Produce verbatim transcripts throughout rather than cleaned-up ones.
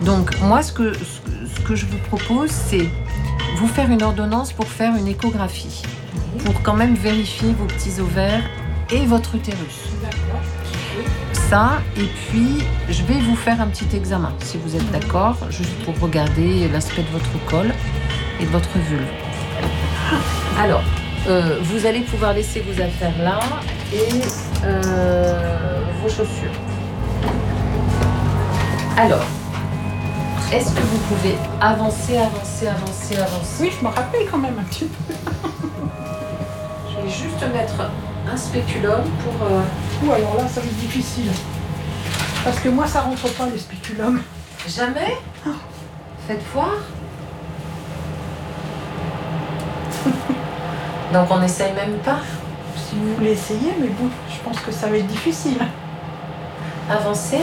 Donc moi, ce que, ce que je vous propose, c'est vous faire une ordonnance pour faire une échographie, oui. Pour quand même vérifier vos petits ovaires et votre utérus. D'accord. Oui. Ça, et puis je vais vous faire un petit examen, si vous êtes d'accord, juste pour regarder l'aspect de votre col et de votre vulve. Alors, euh, vous allez pouvoir laisser vos affaires là et euh, vos chaussures. Alors, est-ce que vous pouvez avancer, avancer, avancer, avancer? Oui, je me rappelle quand même un petit peu. Je vais juste mettre un spéculum pour... Euh... Ouh, alors là, ça va être difficile. Parce que moi, ça rentre pas, les spéculums. Jamais? Oh. Faites voir. Donc on n'essaye même pas? Si vous voulez essayer, mais bon, je pense que ça va être difficile. Avancer.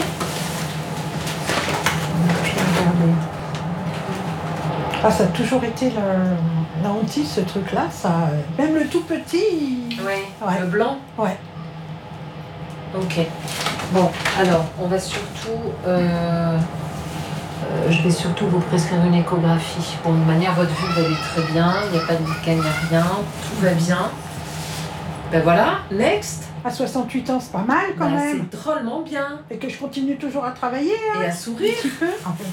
Ah, ça a toujours été la, la hantise, ce truc-là. Ça, même le tout petit. Oui, ouais. Le blanc. Ouais. Ok. Bon, alors, on va surtout... Euh, euh, je vais surtout vous prescrire une échographie. Bon, de manière, votre vulve, elle est très bien. Il n'y a pas de lichen, il n'y a rien. Tout va bien. Ben voilà, next. À soixante-huit ans, c'est pas mal quand ben, même. C'est drôlement bien. Et que je continue toujours à travailler. Hein, et à sourire. Un petit peu.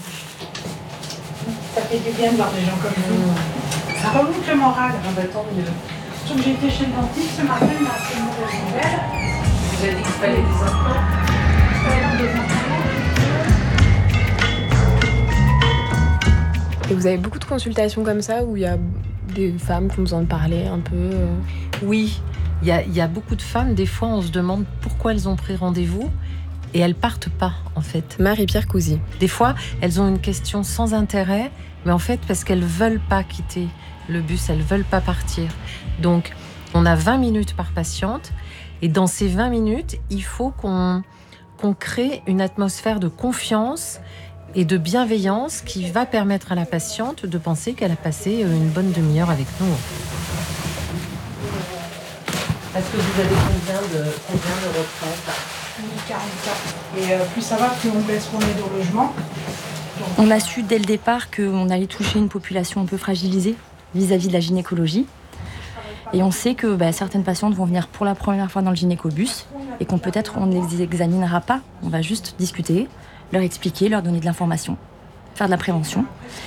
Ça fait du bien de voir des gens comme vous. Mmh. Ça remonte le moral. Ah bah tant mieux. Sauf que j'ai été chez le dentiste ce matin, il m'a fait une mauvaise nouvelle. Vous avez dit qu'il fallait des implants? Il fallait des implants. Et vous avez beaucoup de consultations comme ça où il y a des femmes qui ont besoin de parler un peu euh... Oui, il y a, y a beaucoup de femmes, des fois on se demande pourquoi elles ont pris rendez-vous et elles partent pas en fait. Marie-Pierre Cousy. Des fois, elles ont une question sans intérêt, mais en fait parce qu'elles veulent pas quitter le bus, elles veulent pas partir. Donc, on a vingt minutes par patiente et dans ces vingt minutes, il faut qu'on, qu'on crée une atmosphère de confiance et de bienveillance qui va permettre à la patiente de penser qu'elle a passé une bonne demi-heure avec nous. Est-ce que vous avez combien de, combien de retraites? quarante-quatre. Et euh, plus ça va, plus on baisse mon aide au logement. Donc... On a su dès le départ qu'on allait toucher une population un peu fragilisée vis-à-vis de la gynécologie. Et on sait que bah, certaines patientes vont venir pour la première fois dans le gynécobus et qu'on peut-être on ne les examinera pas. On va juste discuter, leur expliquer, leur donner de l'information, faire de la prévention.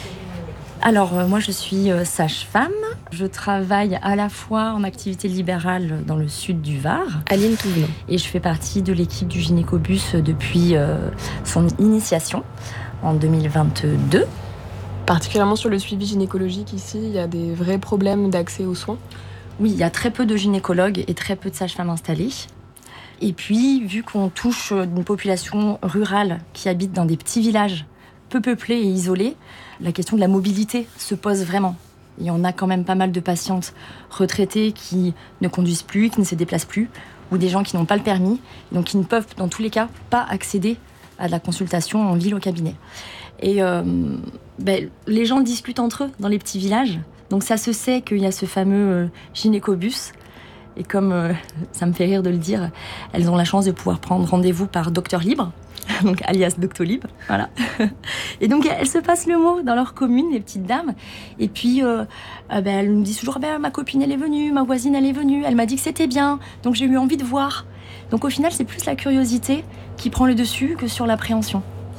Alors, euh, moi, je suis euh, sage-femme. Je travaille à la fois en activité libérale dans le sud du Var. Aline Touvenot. Et je fais partie de l'équipe du gynécobus depuis euh, son initiation en deux mille vingt-deux. Particulièrement sur le suivi gynécologique ici, il y a des vrais problèmes d'accès aux soins. Oui, il y a très peu de gynécologues et très peu de sages-femmes installées. Et puis, vu qu'on touche une population rurale qui habite dans des petits villages peu peuplés et isolés, la question de la mobilité se pose vraiment. Et on a quand même pas mal de patientes retraitées qui ne conduisent plus, qui ne se déplacent plus, ou des gens qui n'ont pas le permis, donc qui ne peuvent, dans tous les cas, pas accéder à de la consultation en ville au cabinet. Et euh, ben, les gens discutent entre eux dans les petits villages, donc ça se sait qu'il y a ce fameux euh, gynécobus. Et comme euh, ça me fait rire de le dire, elles ont la chance de pouvoir prendre rendez-vous par docteur libre, donc alias Doctolib, voilà. Et donc elles se passent le mot dans leur commune, les petites dames. Et puis euh, euh, ben, elles me disent toujours ben, ma copine elle est venue, ma voisine elle est venue, elle m'a dit que c'était bien, donc j'ai eu envie de voir. Donc au final c'est plus la curiosité qui prend le dessus que sur l'appréhension.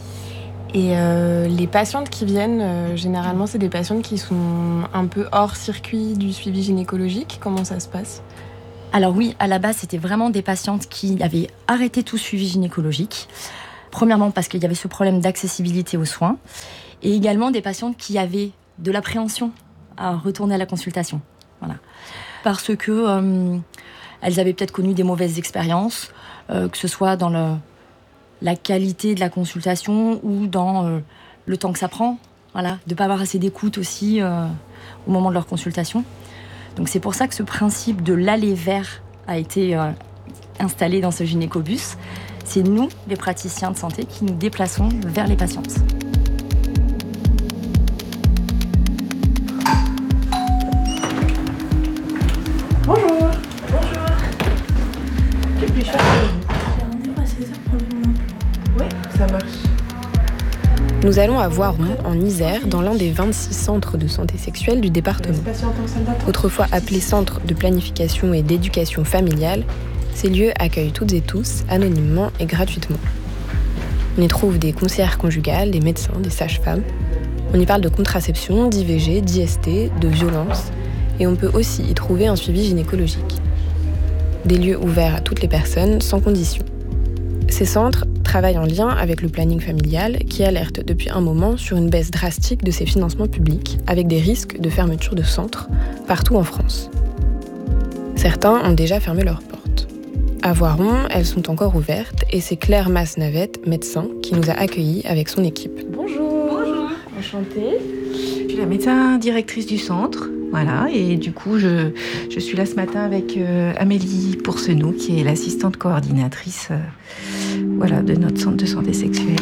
Et euh, les patientes qui viennent, euh, généralement c'est des patientes qui sont un peu hors circuit du suivi gynécologique. Comment ça se passe ? Alors oui, à la base c'était vraiment des patientes qui avaient arrêté tout suivi gynécologique. Premièrement parce qu'il y avait ce problème d'accessibilité aux soins, et également des patientes qui avaient de l'appréhension à retourner à la consultation. Voilà. Parce que euh, elles avaient peut-être connu des mauvaises expériences, euh, que ce soit dans le, la qualité de la consultation ou dans euh, le temps que ça prend, voilà, de ne pas avoir assez d'écoute aussi euh, au moment de leur consultation. Donc c'est pour ça que ce principe de l'aller vers a été euh, installé dans ce gynécobus. C'est nous, les praticiens de santé, qui nous déplaçons vers les patientes. Bonjour. Bonjour. Que puis-je faire pour vous? J'ai rendez-vous à seize heures pour le moment. Oui, ça marche. Nous allons à Voiron, en Isère, dans l'un des vingt-six centres de santé sexuelle du département. Autrefois appelés centres de planification et d'éducation familiale, ces lieux accueillent toutes et tous, anonymement et gratuitement. On y trouve des conseillères conjugales, des médecins, des sages-femmes. On y parle de contraception, d'I V G, d'I S T, de violence. Et on peut aussi y trouver un suivi gynécologique. Des lieux ouverts à toutes les personnes, sans condition. Ces centres travaillent en lien avec le planning familial qui alerte depuis un moment sur une baisse drastique de ses financements publics, avec des risques de fermeture de centres partout en France. Certains ont déjà fermé leurs portes. À Voiron, elles sont encore ouvertes et c'est Claire Mas-Navette, médecin, qui nous a accueillis avec son équipe. Bonjour. Bonjour. Enchantée. Je suis la médecin directrice du centre. Voilà, et du coup, je, je suis là ce matin avec euh, Amélie Pourcenou, qui est l'assistante coordinatrice euh, voilà, de notre centre de santé sexuelle.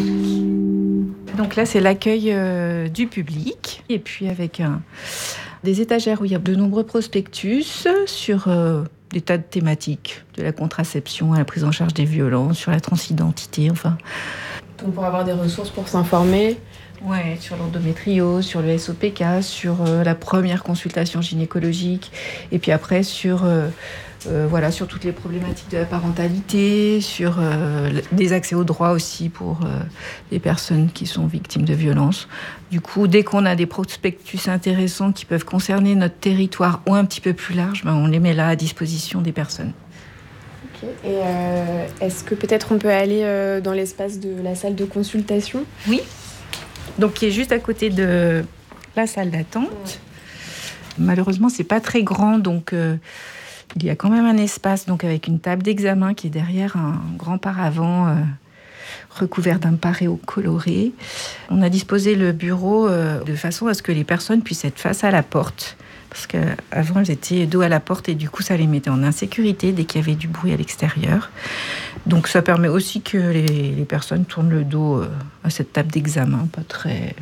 Donc là, c'est l'accueil euh, du public, et puis avec un, des étagères où il y a de nombreux prospectus sur euh, des tas de thématiques, de la contraception à la prise en charge des violences, sur la transidentité, enfin. Donc pour avoir des ressources pour s'informer. Ouais, sur l'endométriose, sur le S O P K, sur euh, la première consultation gynécologique, et puis après sur, euh, euh, voilà, sur toutes les problématiques de la parentalité, sur euh, des accès aux droits aussi pour euh, les personnes qui sont victimes de violences. Du coup, dès qu'on a des prospectus intéressants qui peuvent concerner notre territoire ou un petit peu plus large, ben, on les met là à disposition des personnes. Okay. Et euh, est-ce que peut-être on peut aller euh, dans l'espace de la salle de consultation ? Oui. Donc, qui est juste à côté de la salle d'attente. Ouais. Malheureusement, c'est pas très grand, donc euh, il y a quand même un espace donc avec une table d'examen qui est derrière un grand paravent euh, recouvert d'un paréo coloré. On a disposé le bureau euh, de façon à ce que les personnes puissent être face à la porte, parce qu'avant, elles étaient dos à la porte et du coup, ça les mettait en insécurité dès qu'il y avait du bruit à l'extérieur. Donc, ça permet aussi que les, les personnes tournent le dos à cette table d'examen, pas très,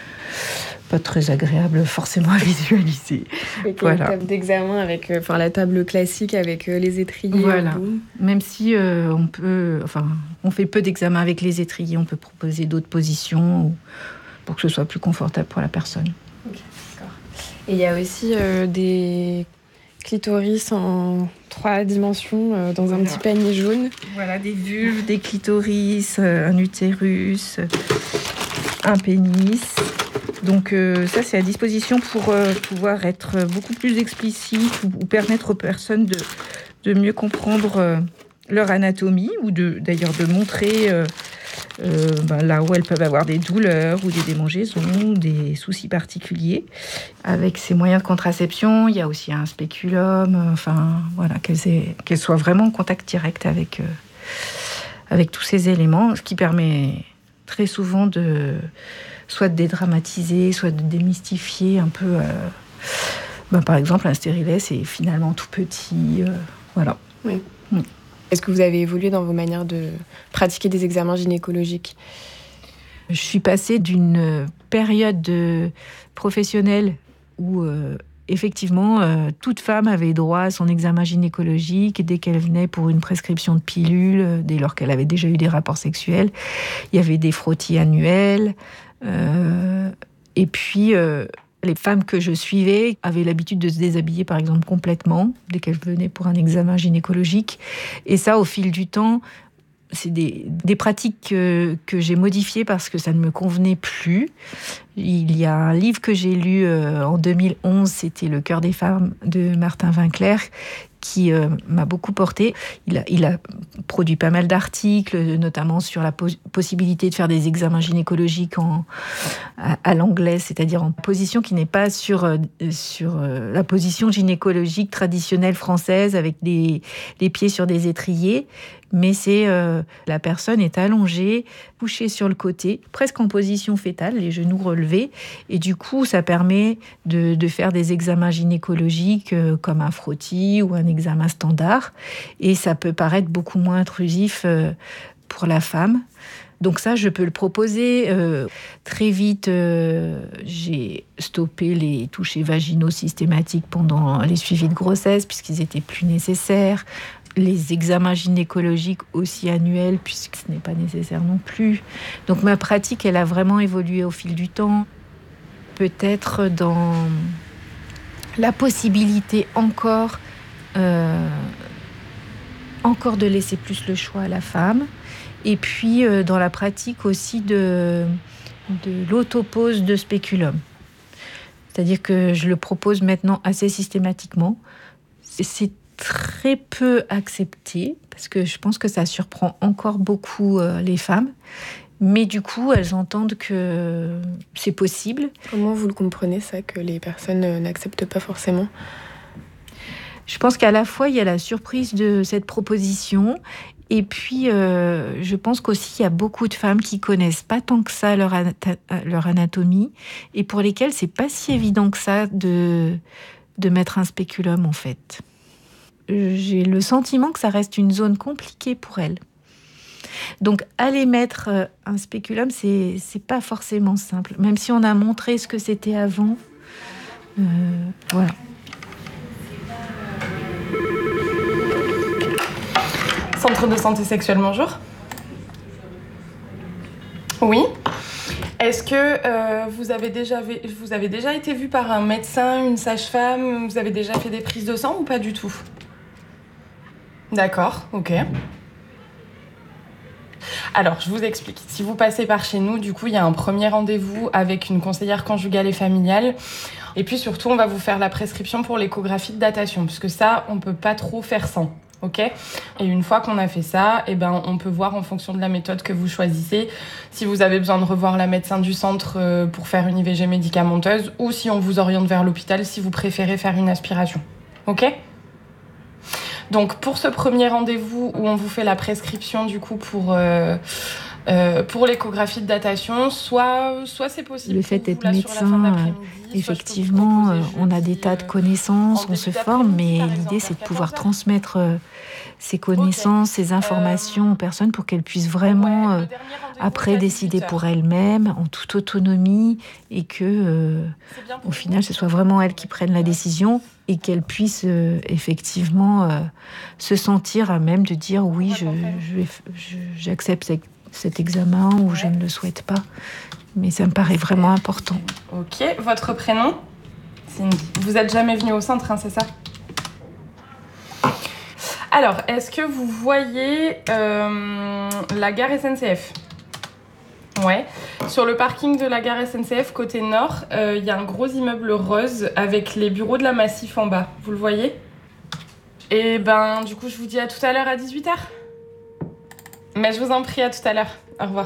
pas très agréable forcément à visualiser. Avec voilà. La table d'examen, avec enfin, la table classique avec les étriers. Voilà. Même si euh, on peut, enfin, on fait peu d'examens avec les étriers, on peut proposer d'autres positions pour que ce soit plus confortable pour la personne. Okay. Et il y a aussi euh, des clitoris en trois dimensions euh, dans un voilà. petit panier jaune. Voilà, des vulves, des clitoris, euh, un utérus, un pénis. Donc euh, ça, c'est à disposition pour euh, pouvoir être beaucoup plus explicite ou, ou permettre aux personnes de, de mieux comprendre euh, leur anatomie ou de, d'ailleurs de montrer... Euh, Euh, ben là où elles peuvent avoir des douleurs ou des démangeaisons ou des soucis particuliers. Avec ces moyens de contraception, il y a aussi un spéculum, enfin voilà, qu'elles, aient, qu'elles soient vraiment en contact direct avec, euh, avec tous ces éléments, ce qui permet très souvent de soit de dédramatiser, soit de démystifier un peu. Euh, ben par exemple, un stérilet, c'est finalement tout petit, euh, voilà. Oui. Mm. Est-ce que vous avez évolué dans vos manières de pratiquer des examens gynécologiques ? Je suis passée d'une période professionnelle où, euh, effectivement, euh, toute femme avait droit à son examen gynécologique dès qu'elle venait pour une prescription de pilules, dès lors qu'elle avait déjà eu des rapports sexuels. Il y avait des frottis annuels. Euh, et puis... Euh, Les femmes que je suivais avaient l'habitude de se déshabiller, par exemple, complètement, dès qu'elles venaient pour un examen gynécologique. Et ça, au fil du temps, c'est des, des pratiques que, que j'ai modifiées parce que ça ne me convenait plus. Il y a un livre que j'ai lu euh, en deux mille onze, c'était Le cœur des femmes de Martin Winkler, qui euh, m'a beaucoup portée. Il a, il a produit pas mal d'articles, notamment sur la pos- possibilité de faire des examens gynécologiques en, à, à l'anglais, c'est-à-dire en position qui n'est pas sur, euh, sur euh, la position gynécologique traditionnelle française avec des, les pieds sur des étriers, mais c'est euh, la personne est allongée, couchée sur le côté, presque en position fétale, les genoux relevés, et du coup, ça permet de, de faire des examens gynécologiques euh, comme un frottis ou un examen standard, et ça peut paraître beaucoup moins intrusif euh, pour la femme. Donc ça, je peux le proposer. Euh, très vite, euh, j'ai stoppé les touchés vaginaux systématiques pendant les suivis de grossesse, puisqu'ils étaient plus nécessaires. les examens gynécologiques aussi annuels, puisque ce n'est pas nécessaire non plus. Donc ma pratique, elle a vraiment évolué au fil du temps. Peut-être dans la possibilité encore, euh, encore de laisser plus le choix à la femme. Et puis euh, dans la pratique aussi de, de l'autopose de spéculum. C'est-à-dire que je le propose maintenant assez systématiquement. C'est très peu accepté, parce que je pense que ça surprend encore beaucoup euh, les femmes. Mais du coup, elles entendent que c'est possible. Comment vous le comprenez, ça, que les personnes euh, n'acceptent pas forcément ? Je pense qu'à la fois, il y a la surprise de cette proposition. Et puis, euh, je pense qu'aussi, il y a beaucoup de femmes qui connaissent pas tant que ça leur, anat- leur anatomie et pour lesquelles c'est pas si évident que ça de, de mettre un spéculum, en fait. J'ai le sentiment que ça reste une zone compliquée pour elles. Donc, aller mettre un spéculum, c'est, c'est pas forcément simple. Même si on a montré ce que c'était avant. Euh, voilà. Centre de santé sexuelle, bonjour. Oui. Est-ce que euh, vous, avez déjà, vous avez déjà été vu par un médecin, une sage-femme ? Vous avez déjà fait des prises de sang ou pas du tout ? D'accord, ok. Alors, je vous explique. Si vous passez par chez nous, du coup, il y a un premier rendez-vous avec une conseillère conjugale et familiale. Et puis surtout, on va vous faire la prescription pour l'échographie de datation, parce que ça, on peut pas trop faire sans. Ok ? Et une fois qu'on a fait ça, eh ben, on peut voir en fonction de la méthode que vous choisissez si vous avez besoin de revoir la médecin du centre pour faire une I V G médicamenteuse ou si on vous oriente vers l'hôpital si vous préférez faire une aspiration. Ok ? Donc pour ce premier rendez-vous où on vous fait la prescription du coup pour, euh, euh, pour l'échographie de datation, soit, soit c'est possible. Le fait d'être médecin, effectivement, euh, on a des tas de connaissances, on se forme, mais l'idée c'est de pouvoir transmettre euh, ces connaissances, okay. ces informations aux personnes pour qu'elles puissent vraiment euh, après décider pour elles-mêmes en toute autonomie et que euh, au final ce soit vraiment elles qui prennent la décision et qu'elles puissent euh, effectivement euh, se sentir à même de dire oui, je, je vais, je, j'accepte cet examen ou je ne le souhaite pas. Mais ça me paraît vraiment important. Ok, votre prénom ? Cindy. Vous n'êtes jamais venue au centre, hein, c'est ça ? Alors, est-ce que vous voyez euh, la gare S N C F ? Ouais. Sur le parking de la gare S N C F, côté nord, il euh, y a un gros immeuble rose avec les bureaux de la Massif en bas. Vous le voyez ? Et ben, du coup, je vous dis à tout à l'heure à dix-huit heures. Mais je vous en prie, à tout à l'heure. Au revoir.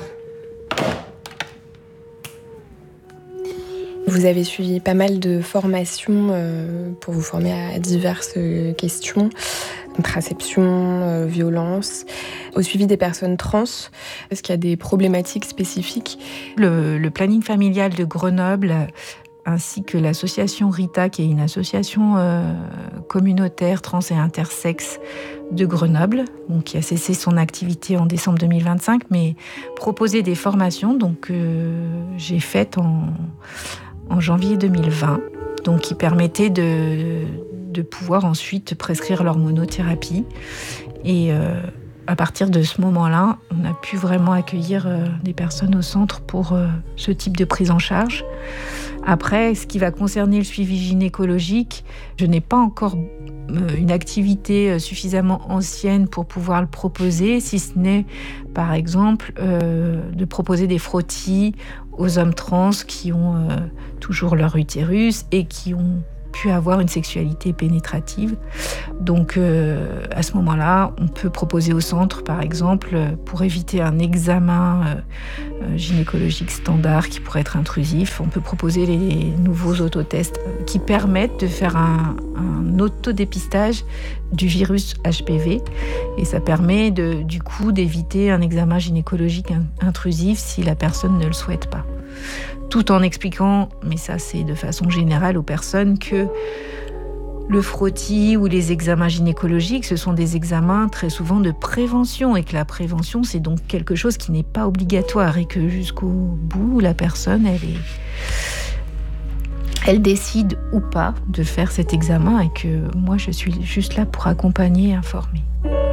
Vous avez suivi pas mal de formations euh, pour vous former à diverses questions, contraception, euh, violence, au suivi des personnes trans. Est-ce qu'il y a des problématiques spécifiques ? le, le planning familial de Grenoble, ainsi que l'association RITA, qui est une association euh, communautaire trans et intersexe de Grenoble, donc qui a cessé son activité en décembre deux mille vingt-cinq, mais proposait des formations donc, euh, j'ai faites en... en janvier deux mille vingt, donc qui permettait de, de pouvoir ensuite prescrire l'hormonothérapie. Et euh, à partir de ce moment-là, on a pu vraiment accueillir euh, des personnes au centre pour euh, ce type de prise en charge. Après, ce qui va concerner le suivi gynécologique, je n'ai pas encore euh, une activité suffisamment ancienne pour pouvoir le proposer, si ce n'est, par exemple, euh, de proposer des frottis aux hommes trans qui ont euh, toujours leur utérus et qui ont pu avoir une sexualité pénétrative. Donc, euh, à ce moment-là, on peut proposer au centre, par exemple, pour éviter un examen euh, gynécologique standard qui pourrait être intrusif, on peut proposer les nouveaux autotests qui permettent de faire un, un autodépistage du virus H P V. Et ça permet, de, du coup, d'éviter un examen gynécologique intrusif si la personne ne le souhaite pas. Tout en expliquant, mais ça c'est de façon générale aux personnes, que le frottis ou les examens gynécologiques, ce sont des examens très souvent de prévention et que la prévention, c'est donc quelque chose qui n'est pas obligatoire et que jusqu'au bout, la personne, elle est... elle décide ou pas de faire cet examen et que moi, je suis juste là pour accompagner et informer.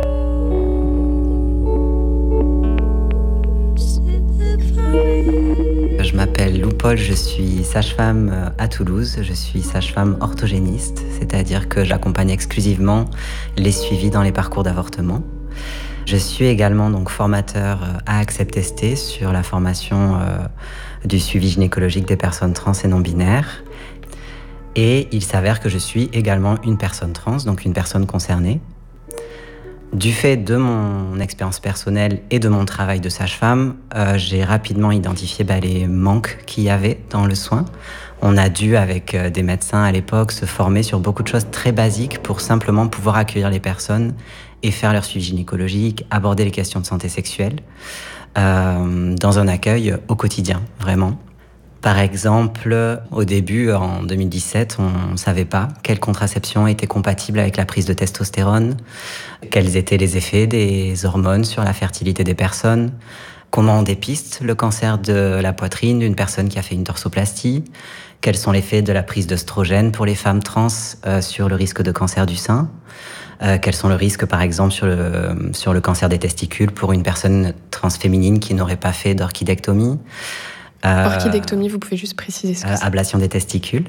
Lou Paul, je suis sage-femme à Toulouse. Je suis sage-femme orthogéniste, c'est-à-dire que j'accompagne exclusivement les suivis dans les parcours d'avortement. Je suis également donc formateur à AcceptST sur la formation euh, du suivi gynécologique des personnes trans et non-binaires. Et il s'avère que je suis également une personne trans, donc une personne concernée. Du fait de mon expérience personnelle et de mon travail de sage-femme, euh, j'ai rapidement identifié bah, les manques qu'il y avait dans le soin. On a dû, avec euh, des médecins à l'époque, se former sur beaucoup de choses très basiques pour simplement pouvoir accueillir les personnes et faire leur suivi gynécologique, aborder les questions de santé sexuelle, euh, dans un accueil au quotidien, vraiment. Par exemple, au début, en deux mille dix-sept, on ne savait pas quelle contraception était compatible avec la prise de testostérone, quels étaient les effets des hormones sur la fertilité des personnes, comment on dépiste le cancer de la poitrine d'une personne qui a fait une torsoplastie, quels sont les effets de la prise d'œstrogène pour les femmes trans euh, sur le risque de cancer du sein, euh, quels sont les risques, par exemple, sur le, sur le cancer des testicules pour une personne transféminine qui n'aurait pas fait d'orchidectomie. Euh, Orchidectomie, vous pouvez juste préciser ce que c'est. Ablation des testicules.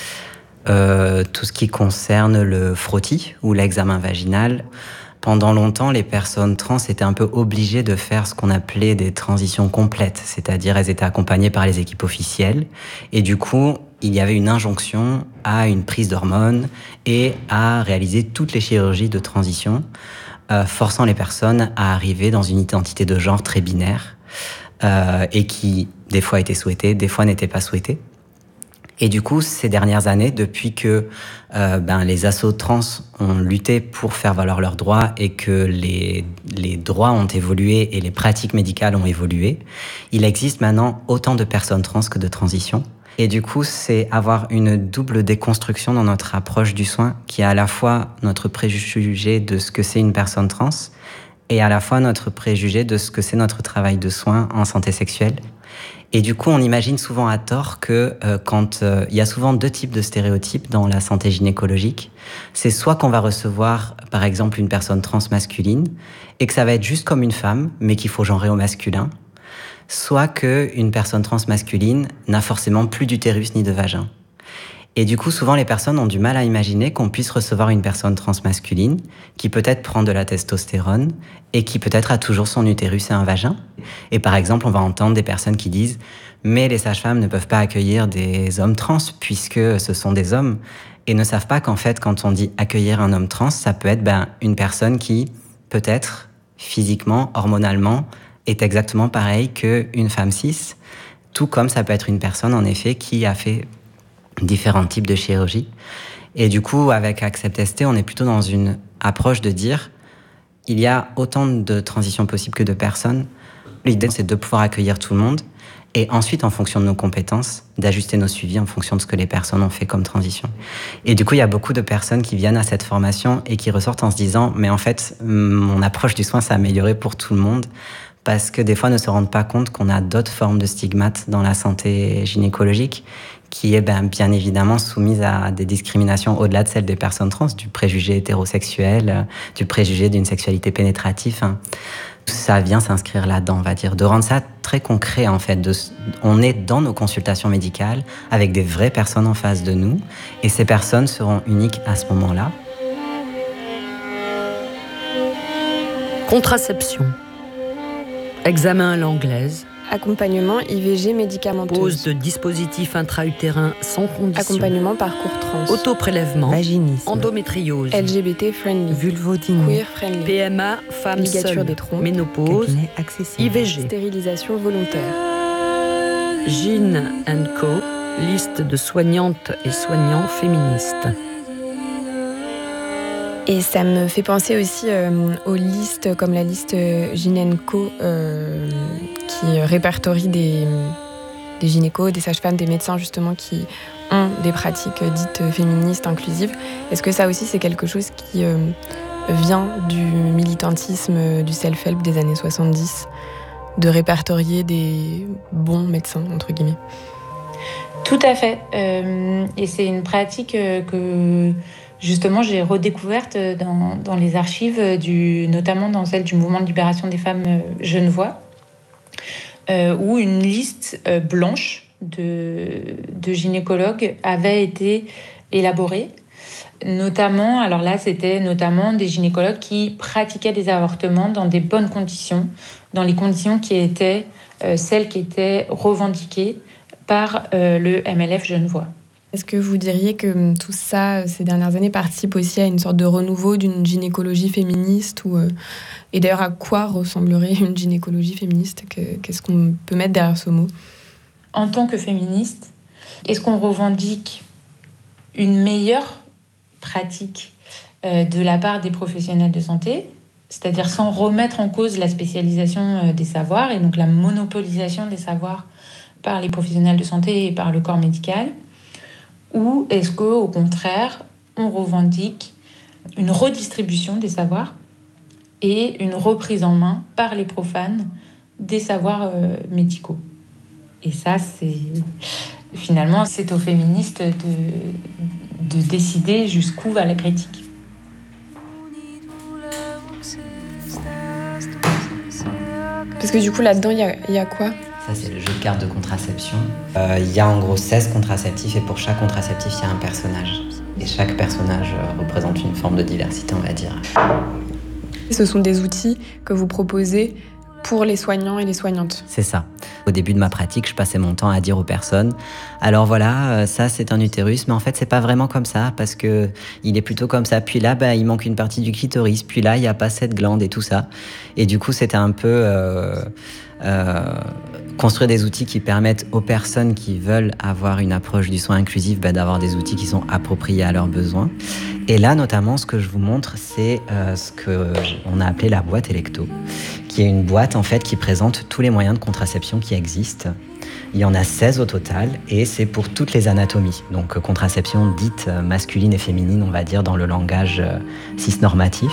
Euh, tout ce qui concerne le frottis ou l'examen vaginal. Pendant longtemps, les personnes trans étaient un peu obligées de faire ce qu'on appelait des transitions complètes, c'est-à-dire elles étaient accompagnées par les équipes officielles. Et du coup, il y avait une injonction à une prise d'hormones et à réaliser toutes les chirurgies de transition, euh, forçant les personnes à arriver dans une identité de genre très binaire. Euh, et qui, des fois, était souhaité, des fois n'était pas souhaité. Et du coup, ces dernières années, depuis que euh, ben, les assos trans ont lutté pour faire valoir leurs droits et que les, les droits ont évolué et les pratiques médicales ont évolué, il existe maintenant autant de personnes trans que de transitions. Et du coup, c'est avoir une double déconstruction dans notre approche du soin, qui est à la fois notre préjugé de ce que c'est une personne trans, et à la fois notre préjugé de ce que c'est notre travail de soins en santé sexuelle. Et du coup, on imagine souvent à tort que euh, quand euh, il y a souvent deux types de stéréotypes dans la santé gynécologique, c'est soit qu'on va recevoir, par exemple, une personne trans masculine et que ça va être juste comme une femme, mais qu'il faut genrer au masculin, soit qu'une personne trans masculine n'a forcément plus d'utérus ni de vagin. Et du coup, souvent, les personnes ont du mal à imaginer qu'on puisse recevoir une personne trans masculine qui peut-être prend de la testostérone et qui peut-être a toujours son utérus et un vagin. Et par exemple, on va entendre des personnes qui disent « mais les sages-femmes ne peuvent pas accueillir des hommes trans puisque ce sont des hommes » et ne savent pas qu'en fait, quand on dit accueillir un homme trans, ça peut être ben, une personne qui, peut-être, physiquement, hormonalement, est exactement pareille qu'une femme cis, tout comme ça peut être une personne, en effet, qui a fait différents types de chirurgie. Et du coup, avec AcceptST, on est plutôt dans une approche de dire il y a autant de transitions possibles que de personnes. L'idée, c'est de pouvoir accueillir tout le monde et ensuite, en fonction de nos compétences, d'ajuster nos suivis en fonction de ce que les personnes ont fait comme transition. Et du coup, il y a beaucoup de personnes qui viennent à cette formation et qui ressortent en se disant mais en fait, mon approche du soin s'est améliorée pour tout le monde, parce que des fois, ne se rendent pas compte qu'on a d'autres formes de stigmates dans la santé gynécologique qui est ben, bien évidemment soumise à des discriminations au-delà de celles des personnes trans, du préjugé hétérosexuel, du préjugé d'une sexualité pénétrative. Hein. Ça vient s'inscrire là-dedans, on va dire, de rendre ça très concret en fait. De, on est dans nos consultations médicales avec des vraies personnes en face de nous et ces personnes seront uniques à ce moment-là. Contraception. Examen à l'anglaise. Accompagnement I V G médicamenteuse. Pose de dispositifs intra-utérins sans condition. Accompagnement parcours trans. Autoprélèvement. Vaginisme. Endométriose. L G B T friendly. Vulvodynie. Queer friendly. P M A, femme Ligature seule. des troncs. Ménopause. I V G. Stérilisation volontaire. Gyn and Co. Liste de soignantes et soignants féministes. Et ça me fait penser aussi euh, aux listes comme la liste Gyn and Co euh, qui répertorie des, des gynécos, des sages-femmes, des médecins justement qui ont des pratiques dites féministes, inclusives. Est-ce que ça aussi c'est quelque chose qui euh, vient du militantisme, du self-help des années soixante-dix, de répertorier des bons médecins, entre guillemets? Tout à fait. Euh, et c'est une pratique que... Justement, j'ai redécouverte dans, dans les archives, du, notamment dans celle du mouvement de libération des femmes genevois, euh, où une liste euh, blanche de, de gynécologues avaient été élaborés. Notamment, alors là, c'était notamment des gynécologues qui pratiquaient des avortements dans des bonnes conditions, dans les conditions qui étaient euh, celles qui étaient revendiquées par euh, le M L F Genevois. Est-ce que vous diriez que tout ça, ces dernières années, participe aussi à une sorte de renouveau d'une gynécologie féministe ou, euh, et d'ailleurs, à quoi ressemblerait une gynécologie féministe ? Qu'est-ce qu'on peut mettre derrière ce mot ? En tant que féministe, est-ce qu'on revendique une meilleure pratique euh, de la part des professionnels de santé, c'est-à-dire sans remettre en cause la spécialisation euh, des savoirs et donc la monopolisation des savoirs par les professionnels de santé et par le corps médical, ou est-ce qu'au contraire, on revendique une redistribution des savoirs et une reprise en main par les profanes des savoirs euh, médicaux. Et ça, c'est finalement, c'est aux féministes de, de décider jusqu'où va la critique. Parce que du coup, là-dedans, il y a, y a quoi ? Ça, c'est le jeu de cartes de contraception. Euh, il y a en gros seize contraceptifs et pour chaque contraceptif, il y a un personnage. Et chaque personnage euh, représente une forme de diversité, on va dire. Ce sont des outils que vous proposez pour les soignants et les soignantes. C'est ça. Au début de ma pratique, je passais mon temps à dire aux personnes « Alors voilà, ça c'est un utérus, mais en fait c'est pas vraiment comme ça parce que il est plutôt comme ça. Puis là, bah, il manque une partie du clitoris. Puis là, il n'y a pas cette glande et tout ça. » Et du coup, c'était un peu euh, euh, construire des outils qui permettent aux personnes qui veulent avoir une approche du soin inclusif bah, d'avoir des outils qui sont appropriés à leurs besoins. Et là, notamment, ce que je vous montre, c'est euh, ce qu'on a appelé la boîte Electo, qui est une boîte en fait qui présente tous les moyens de contraception qui existent. Il y en a seize au total et c'est pour toutes les anatomies. Donc contraception dite masculine et féminine, on va dire dans le langage euh, cisnormatif.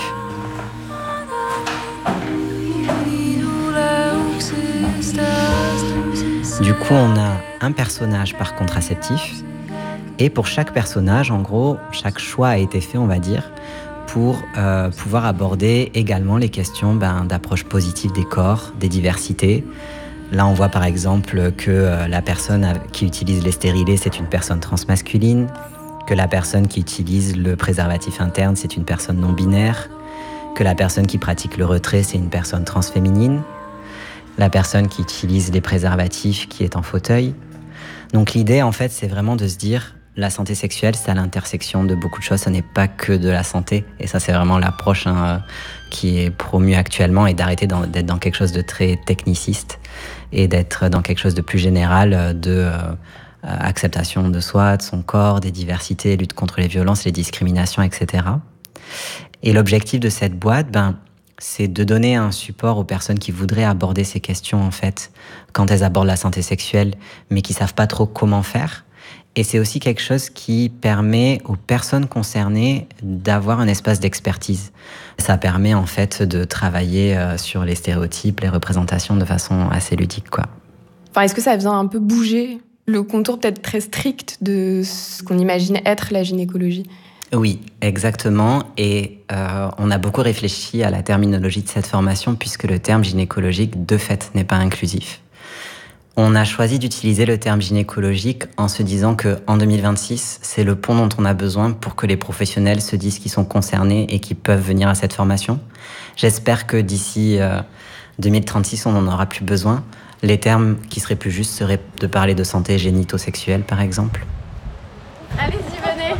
Du coup, on a un personnage par contraceptif. Et pour chaque personnage, en gros, chaque choix a été fait, on va dire, pour euh, pouvoir aborder également les questions ben, d'approche positive des corps, des diversités. Là, on voit par exemple que euh, la personne qui utilise les stérilés, c'est une personne transmasculine, que la personne qui utilise le préservatif interne, c'est une personne non-binaire, que la personne qui pratique le retrait, c'est une personne transféminine, la personne qui utilise les préservatifs, qui est en fauteuil. Donc l'idée, en fait, c'est vraiment de se dire... La santé sexuelle, c'est à l'intersection de beaucoup de choses, ce n'est pas que de la santé. Et ça, c'est vraiment l'approche hein, qui est promue actuellement et d'arrêter dans, d'être dans quelque chose de très techniciste et d'être dans quelque chose de plus général, de euh, acceptation de soi, de son corps, des diversités, lutte contre les violences, les discriminations, et cetera. Et l'objectif de cette boîte, ben, c'est de donner un support aux personnes qui voudraient aborder ces questions, en fait, quand elles abordent la santé sexuelle, mais qui savent pas trop comment faire. Et c'est aussi quelque chose qui permet aux personnes concernées d'avoir un espace d'expertise. Ça permet en fait de travailler sur les stéréotypes, les représentations de façon assez ludique, quoi. Enfin, est-ce que ça vient un peu bouger le contour peut-être très strict de ce qu'on imagine être la gynécologie ? Oui, exactement. Et euh, on a beaucoup réfléchi à la terminologie de cette formation puisque le terme gynécologique, de fait, n'est pas inclusif. On a choisi d'utiliser le terme gynécologique en se disant qu'en deux mille vingt-six, c'est le pont dont on a besoin pour que les professionnels se disent qu'ils sont concernés et qu'ils peuvent venir à cette formation. J'espère que d'ici euh, deux mille trente-six, on n'en aura plus besoin. Les termes qui seraient plus justes seraient de parler de santé génito-sexuelle, par exemple. Allez-y, venez.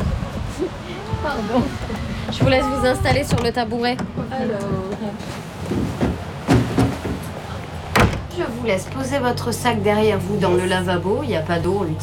Pardon. Je vous laisse vous installer sur le tabouret. Alors... Je vous laisse poser votre sac derrière vous dans le lavabo. Il n'y a pas d'eau, on